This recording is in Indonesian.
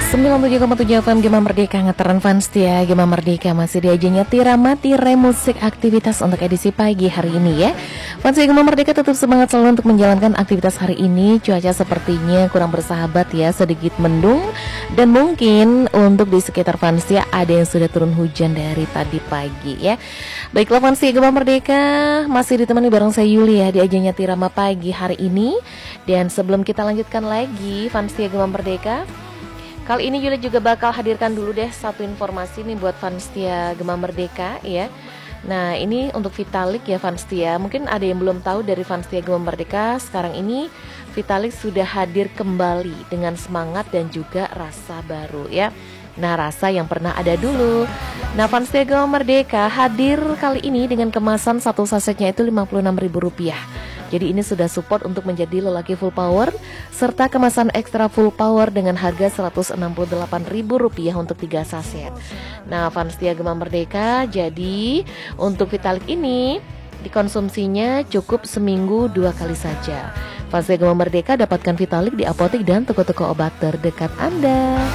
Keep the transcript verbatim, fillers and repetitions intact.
sembilan puluh tujuh koma tujuh F M Gema Merdeka ngeteran fans ya. Gema Merdeka masih diajinya Tirama Tire musik aktivitas untuk edisi pagi hari ini ya. Fans Gema Merdeka tetap semangat selalu untuk menjalankan aktivitas hari ini. Cuaca sepertinya kurang bersahabat ya, sedikit mendung. Dan mungkin untuk di sekitar fans ya ada yang sudah turun hujan dari tadi pagi ya. Baiklah fans Gema Merdeka, masih ditemani bareng saya Yuli ya di ajinya Tirama pagi hari ini. Dan sebelum kita lanjutkan lagi fans Gema Merdeka, kali ini Yuli juga bakal hadirkan dulu deh satu informasi nih buat fans setia Gema Merdeka ya. Nah ini untuk Vitalik ya fans setia. Mungkin ada yang belum tahu dari fans setia Gema Merdeka, sekarang ini Vitalik sudah hadir kembali dengan semangat dan juga rasa baru ya. Nah rasa yang pernah ada dulu. Nah fans setia Gema Merdeka hadir kali ini dengan kemasan satu sasetnya itu lima puluh enam ribu rupiah. Jadi ini sudah support untuk menjadi lelaki full power, serta kemasan ekstra full power dengan harga seratus enam puluh delapan ribu rupiah untuk tiga saset. Nah fans setia Gema Merdeka, jadi untuk Vitalik ini dikonsumsinya cukup seminggu dua kali saja. Fans setia Gema Merdeka dapatkan Vitalik di apotek dan toko-toko obat terdekat Anda.